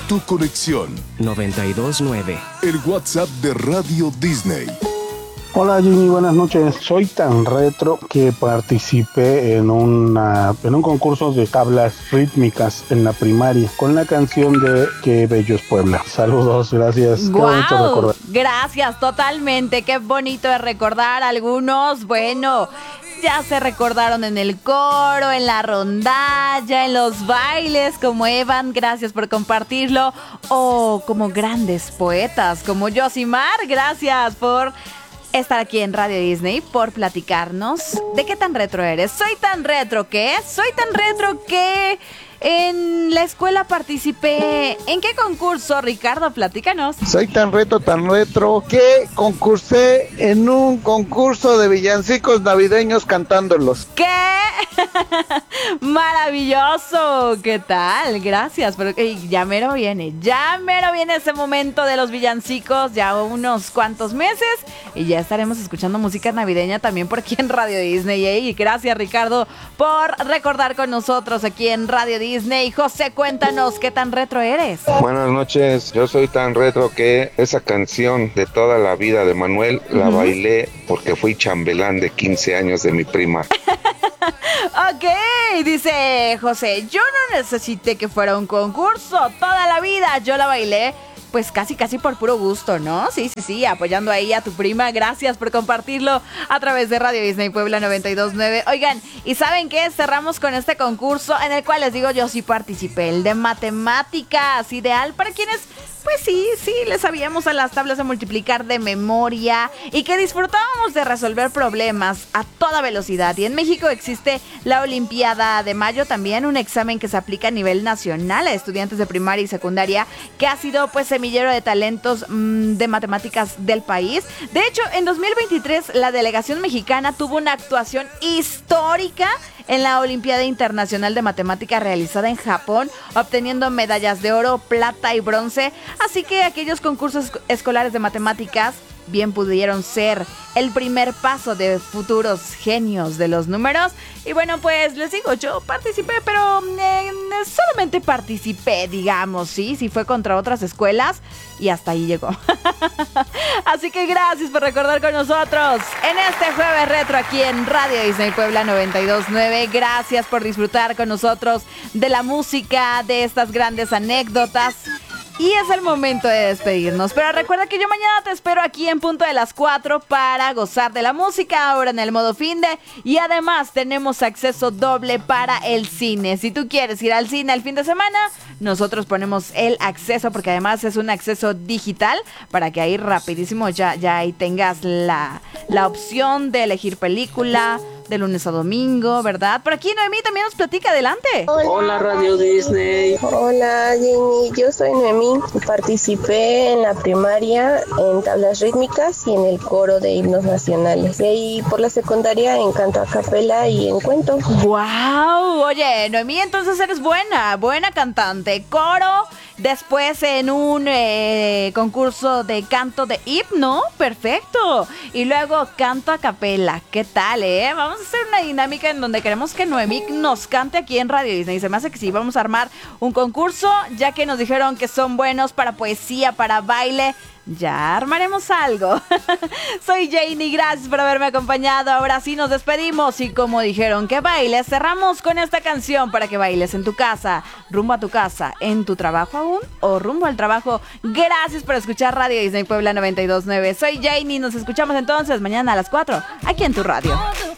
tu conexión. 92.9. El WhatsApp de Radio Disney. Hola Jimmy, buenas noches. Soy tan retro que participé en un concurso de tablas rítmicas en la primaria con la canción de Qué bello es Puebla. Saludos, gracias. ¡Guau! Qué bonito recordar. Gracias, totalmente. Qué bonito de recordar algunos. Bueno, ya se recordaron en el coro, en la rondalla, en los bailes, como Evan, gracias por compartirlo. O como grandes poetas, como Yosimar, gracias por estar aquí en Radio Disney, por platicarnos de qué tan retro eres. Soy tan retro que en la escuela participé. ¿En qué concurso, Ricardo? Platícanos. Soy tan retro que concursé en un concurso de villancicos navideños cantándolos. ¿Qué? Maravilloso. ¿Qué tal? Gracias. Pero ya mero viene ese momento de los villancicos, ya unos cuantos meses, y ya estaremos escuchando música navideña también por aquí en Radio Disney. Y gracias, Ricardo, por recordar con nosotros aquí en Radio Disney. José, cuéntanos, ¿qué tan retro eres? Buenas noches, yo soy tan retro que esa canción de Toda la Vida de Manuel la bailé porque fui chambelán de 15 años de mi prima. Ok, dice José, yo no necesité que fuera un concurso, toda la vida yo la bailé, pues casi por puro gusto, ¿no? Sí, apoyando ahí a tu prima. Gracias por compartirlo a través de Radio Disney Puebla 92.9. Oigan, ¿y saben qué? Cerramos con este concurso en el cual les digo, yo sí participé, el de matemáticas, ideal para quienes, pues sí, le sabíamos a las tablas de multiplicar de memoria y que disfrutábamos de resolver problemas a toda velocidad. Y en México existe la Olimpiada de Mayo, también un examen que se aplica a nivel nacional a estudiantes de primaria y secundaria, que ha sido pues semillero de talentos de matemáticas del país. De hecho, en 2023 la delegación mexicana tuvo una actuación histórica en la Olimpiada Internacional de Matemática realizada en Japón, obteniendo medallas de oro, plata y bronce. Así que aquellos concursos escolares de matemáticas bien pudieron ser el primer paso de futuros genios de los números. Y bueno, pues les digo, yo participé, pero solamente participé, digamos, sí fue contra otras escuelas y hasta ahí llegó. Así que gracias por recordar con nosotros en este jueves retro aquí en Radio Disney Puebla 92.9. Gracias por disfrutar con nosotros de la música, de estas grandes anécdotas. Y es el momento de despedirnos. Pero recuerda que yo mañana te espero aquí en punto de las 4 para gozar de la música, ahora en el modo finde. Y además tenemos acceso doble para el cine. Si tú quieres ir al cine el fin de semana, nosotros ponemos el acceso, porque además es un acceso digital, para que ahí rapidísimo ya ahí tengas la opción de elegir película de lunes a domingo, ¿verdad? Por aquí Noemí también nos platica, adelante. Hola Radio Disney. Hola Jenny, yo soy Noemí. Participé en la primaria en tablas rítmicas y en el coro de himnos nacionales. Y por la secundaria en canto a capela y en cuento. ¡Wow! Oye, Noemí, entonces eres buena cantante. Coro, después en un concurso de canto de himno, perfecto. Y luego canto a capela, ¿qué tal, Vamos a hacer una dinámica en donde queremos que Noemí nos cante aquí en Radio Disney. Se me hace que sí, vamos a armar un concurso, ya que nos dijeron que son buenos para poesía, para baile. Ya armaremos algo. Soy Janie, gracias por haberme acompañado. Ahora sí nos despedimos y como dijeron que bailes, cerramos con esta canción para que bailes en tu casa, rumbo a tu casa, en tu trabajo aún o rumbo al trabajo. Gracias por escuchar Radio Disney Puebla 92.9. Soy Janie, nos escuchamos entonces mañana a las 4 aquí en tu radio.